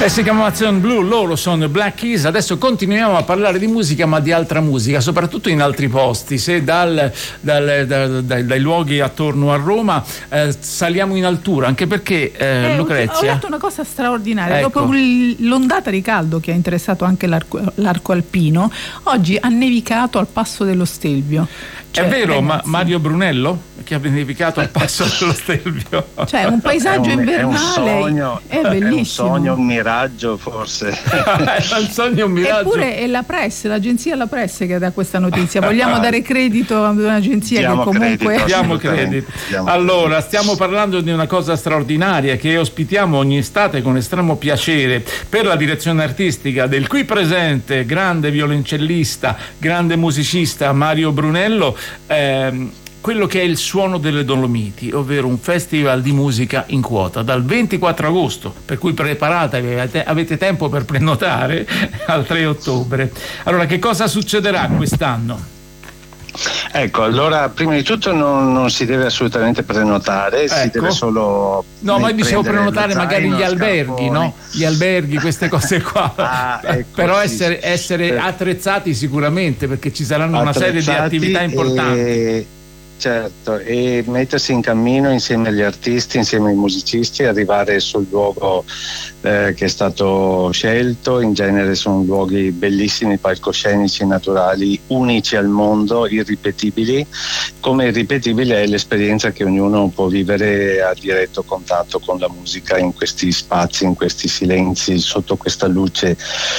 Si chiama Amazon Blue, loro sono Black Keys. Adesso continuiamo a parlare di musica, ma di altra musica, soprattutto in altri posti. Se dai luoghi attorno a Roma saliamo in altura, anche perché Lucrezia. Ho detto una cosa straordinaria. Ecco. Dopo l'ondata di caldo che ha interessato anche l'arco alpino, oggi ha nevicato al Passo dello Stelvio. È vero, Mario Brunello che ha nevicato al Passo dello Stelvio. Cioè un paesaggio invernale, è bellissimo. È un sogno, un miraggio forse. È un sogno, un miraggio. Eppure è la Press, l'agenzia La Press che dà questa notizia. Vogliamo dare credito ad un'agenzia che comunque... Diamo credito. Allora, stiamo parlando di una cosa straordinaria che ospitiamo ogni estate con estremo piacere per la direzione artistica del qui presente grande violoncellista, grande musicista Mario Brunello. Quello che è il Suono delle Dolomiti, ovvero un festival di musica in quota dal 24 agosto, per cui preparatevi, avete tempo per prenotare, al 3 ottobre. Allora, che cosa succederà quest'anno? Ecco, allora prima di tutto non si deve assolutamente prenotare, si deve solo... No, ma io dicevo prenotare magari gli alberghi, no? Gli alberghi, queste cose qua. Però essere attrezzati sicuramente, perché ci saranno una serie di attività importanti. Certo, e mettersi in cammino insieme agli artisti, insieme ai musicisti, arrivare sul luogo che è stato scelto. In genere sono luoghi bellissimi, palcoscenici, naturali, unici al mondo, irripetibili. Come irripetibile è l'esperienza che ognuno può vivere a diretto contatto con la musica in questi spazi, in questi silenzi, sotto questa luce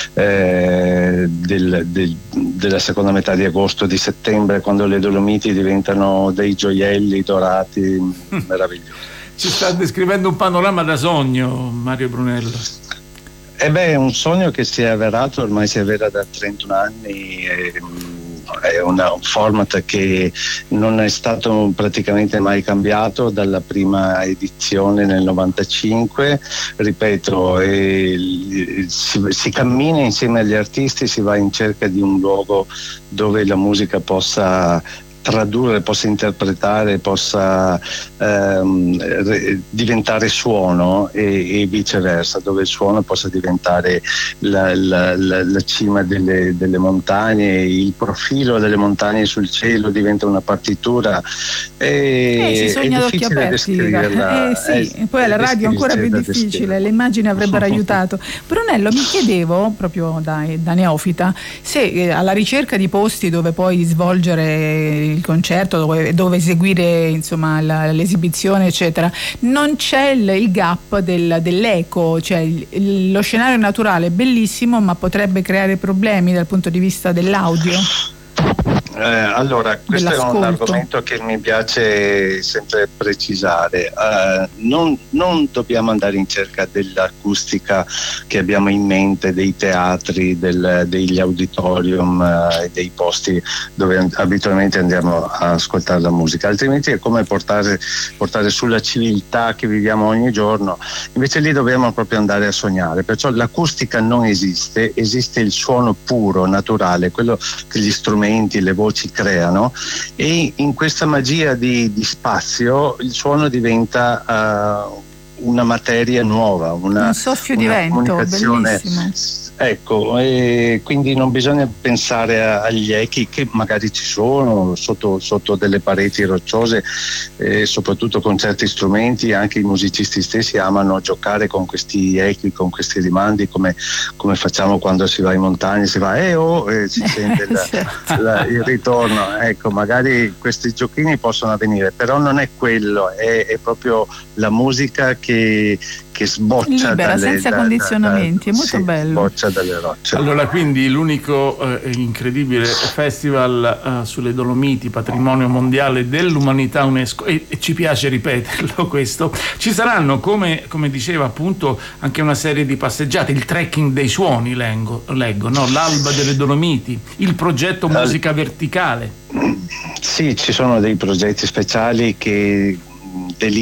della seconda metà di agosto, di settembre, quando le Dolomiti diventano dei gioielli dorati meravigliosi. Ci sta descrivendo un panorama da sogno, Mario Brunello. È un sogno che si è avverato, ormai si avvera da 31 anni. È un format che non è stato praticamente mai cambiato dalla prima edizione nel 95. Ripeto, si cammina insieme agli artisti, si va in cerca di un luogo dove la musica possa tradurre, possa interpretare, possa diventare suono e viceversa, dove il suono possa diventare la cima delle montagne, il profilo delle montagne sul cielo diventa una partitura. Si sogna ad occhi aperti. Poi alla radio è ancora più difficile, le immagini avrebbero aiutato. Brunello, mi chiedevo proprio da neofita se alla ricerca di posti dove poi svolgere il concerto, dove eseguire insomma l'esibizione eccetera, non c'è il gap dell'eco, cioè lo scenario naturale è bellissimo ma potrebbe creare problemi dal punto di vista dell'audio. Allora, questo è un argomento che mi piace sempre precisare. Non dobbiamo andare in cerca dell'acustica che abbiamo in mente dei teatri, degli auditorium, dei posti dove abitualmente andiamo a ascoltare la musica, altrimenti è come portare sulla civiltà che viviamo ogni giorno. Invece lì dobbiamo proprio andare a sognare, perciò l'acustica non esiste, esiste il suono puro, naturale, quello che gli strumenti, le voci creano, e in questa magia di spazio il suono diventa una materia nuova, un soffio di vento, bellissimo. Ecco, e quindi non bisogna pensare agli echi che magari ci sono sotto delle pareti rocciose, soprattutto con certi strumenti. Anche i musicisti stessi amano giocare con questi echi, con questi rimandi, come facciamo quando si va in montagna, si va si sente il ritorno. Ecco, magari questi giochini possono avvenire, però non è quello, è proprio la musica che sboccia libera, senza condizionamenti, è molto bello. Sboccia dalle rocce. Allora, quindi l'unico incredibile festival sulle Dolomiti, patrimonio mondiale dell'umanità UNESCO, e ci piace ripeterlo questo. Ci saranno, come diceva appunto, anche una serie di passeggiate, il trekking dei suoni, leggo, no? L'Alba delle Dolomiti, il progetto Musica Verticale. Sì, ci sono dei progetti speciali che